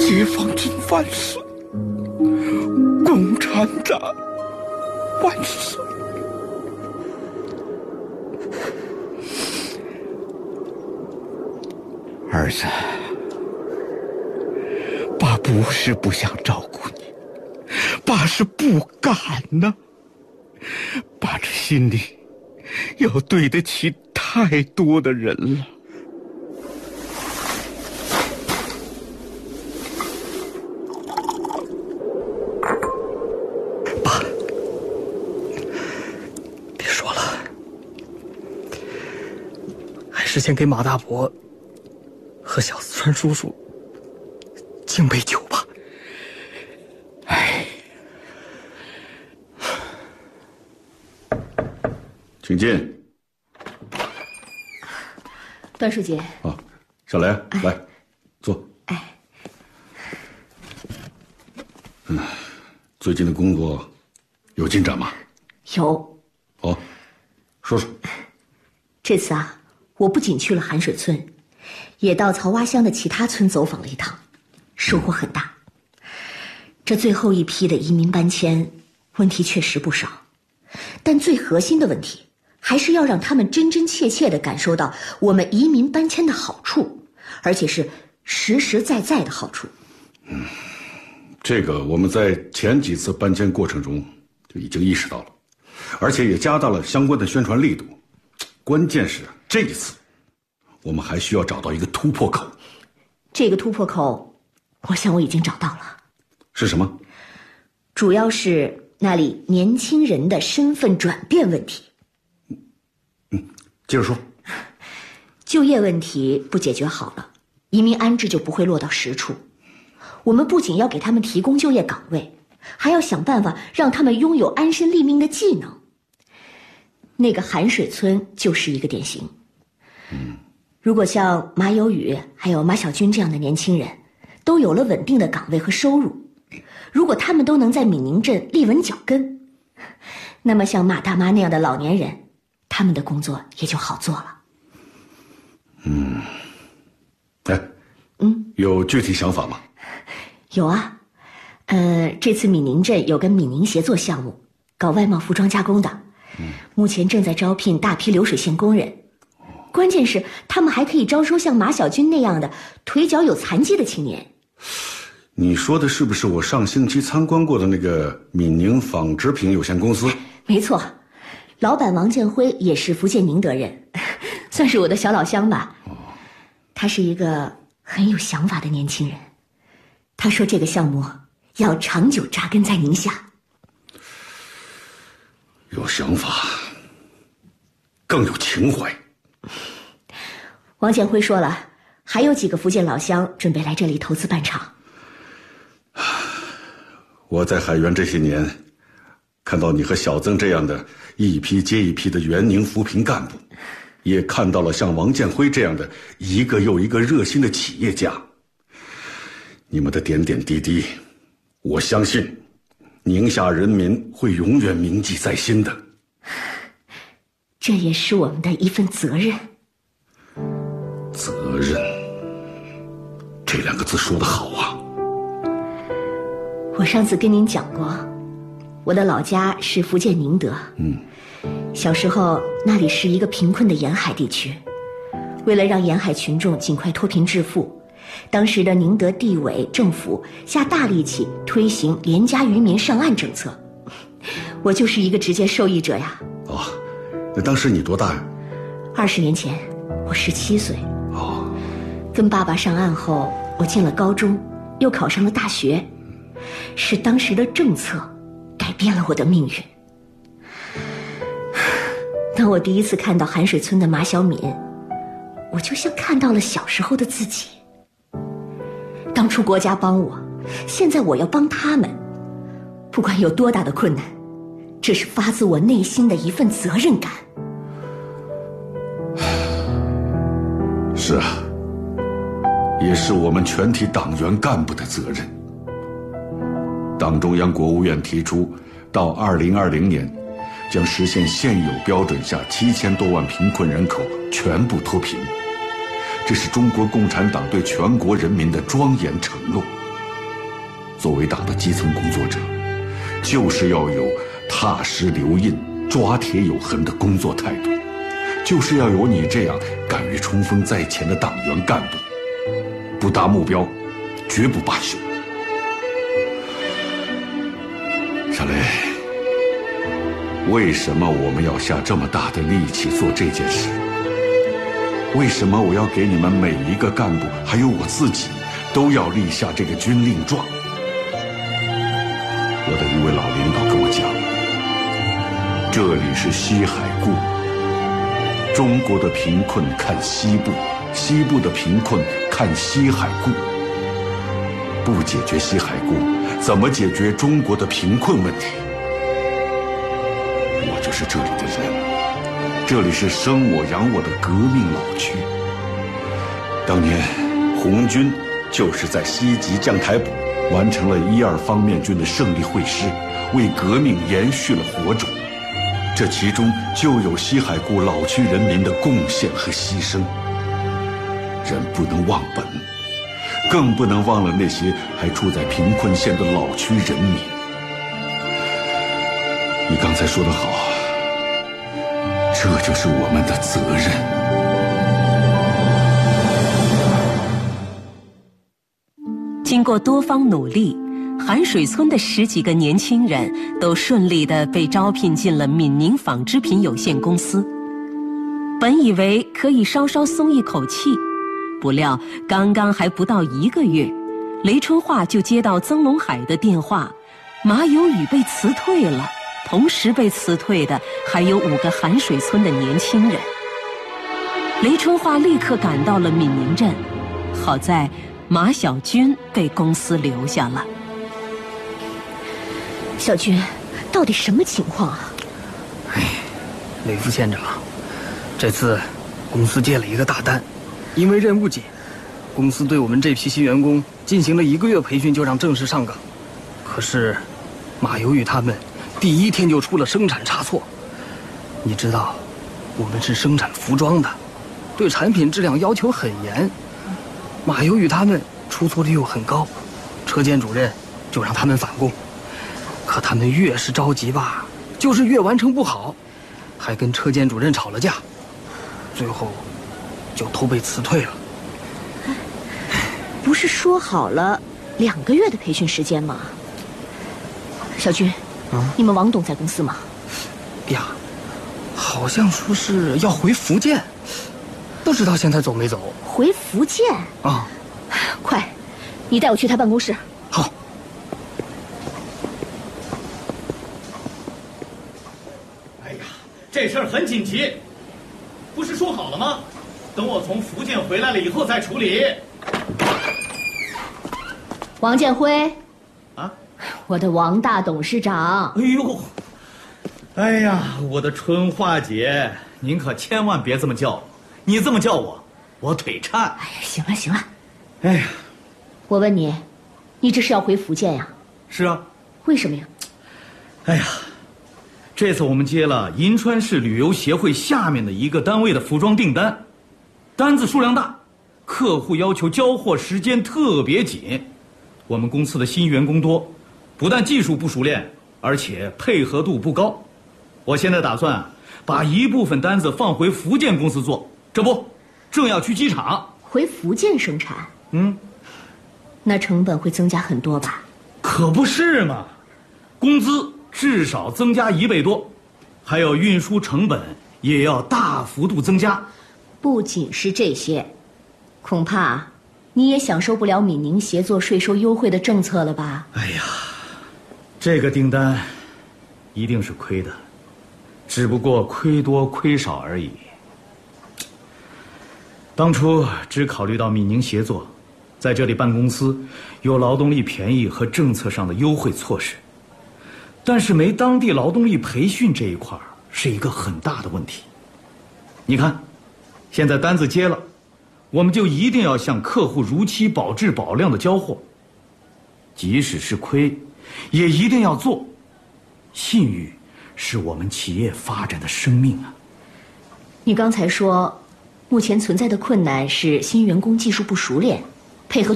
解放军万岁！共产党万岁！儿子，爸不是不想照顾你，爸是不敢呐。爸这心里要对得起太多的人了。 爸，别说了，还是先给马大伯和小四川叔叔敬杯酒吧。 哎， 请进。 段书记。 啊，小雷，来，坐。 哎。 最近的工作有进展吗？ 有。 哦，说说。 这次啊，我不仅去了寒水村，也到曹洼乡的其他村走访了一趟，收获很大。这最后一批的移民搬迁问题确实不少，但最核心的问题还是要让他们真真切切地感受到我们移民搬迁的好处，而且是实实在在的好处。 这个我们在前几次搬迁过程中就已经意识到了，而且也加大了相关的宣传力度。关键是这一次我们还需要找到一个突破口。 这个突破口我想我已经找到了。 是什么？ 主要是那里年轻人的身份转变问题。 接着说。 就业问题不解决好了，移民安置就不会落到实处。我们不仅要给他们提供就业岗位，还要想办法让他们拥有安身立命的技能。那个寒水村就是一个典型。如果像马有宇还有马小军这样的年轻人都有了稳定的岗位和收入，如果他们都能在闽宁镇立稳脚跟，那么像马大妈那样的老年人，他们的工作也就好做了。 有具体想法吗？ 有啊，这次闽宁镇有个闽宁协作项目，搞外贸服装加工的，目前正在招聘大批流水线工人。关键是他们还可以招收像马小军那样的腿脚有残疾的青年。 你说的是不是我上星期参观过的那个闽宁纺织品有限公司？ 没错，老板王建辉也是福建宁德人，算是我的小老乡吧。他是一个很有想法的年轻人，他说这个项目要长久扎根在宁夏。 有想法，更有情怀。 王建辉说了，还有几个福建老乡准备来这里投资办厂。 我在海员这些年，看到你和小曾这样的一批接一批的援宁扶贫干部，也看到了像王建辉这样的一个又一个热心的企业家。你们的点点滴滴，我相信宁夏人民会永远铭记在心的。 这也是我们的一份责任。 责任，这两个字说得好啊。 我上次跟您讲过，我的老家是福建宁德。小时候那里是一个贫困的沿海地区，为了让沿海群众尽快脱贫致富，当时的宁德地委政府下大力气推行廉价渔民上岸政策，我就是一个直接受益者呀。 那当时你多大呀 ？20年前我17岁。跟爸爸上岸后，我进了高中，又考上了大学，是当时的政策改变了我的命运。当我第一次看到寒水村的马小敏，我就像看到了小时候的自己。当初国家帮我，现在我要帮他们，不管有多大的困难，这是发自我内心的一份责任感。 是啊，也是我们全体党员干部的责任。党中央、国务院提出，到2020年，将实现现有标准下7000多万贫困人口全部脱贫，这是中国共产党对全国人民的庄严承诺。 作为党的基层工作者，就是要有踏实留印、抓铁有痕的工作态度，就是要有你这样敢于冲锋在前的党员干部，不达目标，绝不罢休。小雷，为什么我们要下这么大的力气做这件事？为什么我要给你们每一个干部，还有我自己，都要立下这个军令状？我的一位老领导跟我讲，这里是西海固，中国的贫困看西部，西部的贫困看西海固。不解决西海固，怎么解决中国的贫困问题？我就是这里的人，这里是生我养我的革命老区。当年红军就是在西吉将台堡完成了1、2方面军的胜利会师，为革命延续了火种。这其中就有西海固老区人民的贡献和牺牲。人不能忘本，更不能忘了那些还处在贫困线的老区人民。你刚才说得好，这就是我们的责任。 经过多方努力，韩水村的10几个年轻人都顺利地被招聘进了闽宁纺织品有限公司。本以为可以稍稍松一口气，不料刚刚还不到1个月，雷春化就接到曾龙海的电话，马有宇被辞退了，同时被辞退的还有5个韩水村的年轻人。雷春化立刻赶到了闽宁镇，好在马小军被公司留下了。 小军，到底什么情况啊？ 雷副县长，这次公司接了一个大单，因为任务紧，公司对我们这批新员工进行了1个月培训，就让正式上岗。可是马有宇他们第1天就出了生产差错。你知道，我们是生产服装的，对产品质量要求很严。马有宇他们出错率又很高，车间主任就让他们返工。可他们越是着急吧，就是越完成不好，还跟车间主任吵了架，最后就都被辞退了。 不是说好了2个月的培训时间吗？小军，你们王董在公司吗？ 呀，好像说是要回福建，不知道现在走没走。 回福建啊？ 快，你带我去他办公室。 好。 哎呀，这事儿很紧急，不是说好了吗？等我从福建回来了以后再处理。 王建辉， 啊， 我的王大董事长。 哎呦，哎呀，我的春花姐，您可千万别这么叫我，你这么叫我，我腿颤。 哎呀，行了行了。 哎呀， 我问你，你这是要回福建呀？ 是啊。 为什么呀？ 哎呀，这次我们接了银川市旅游协会下面的一个单位的服装订单，单子数量大，客户要求交货时间特别紧。我们公司的新员工多，不但技术不熟练，而且配合度不高。我现在打算把一部分单子放回福建公司做，这不，正要去机场。 回福建生产？那成本会增加很多吧？ 可不是嘛，工资至少增加1倍多，还有运输成本也要大幅度增加。 不仅是这些，恐怕你也享受不了闽宁协作税收优惠的政策了吧？ 哎呀，这个订单一定是亏的，只不过亏多亏少而已。当初只考虑到闽宁协作在这里办公司有劳动力便宜和政策上的优惠措施，但是没当地劳动力培训这一块是一个很大的问题。你看，现在单子接了，我们就一定要向客户如期保质保量的交货，即使是亏也一定要做。信誉是我们企业发展的生命啊。 你刚才说目前存在的困难是新员工技术不熟练，配合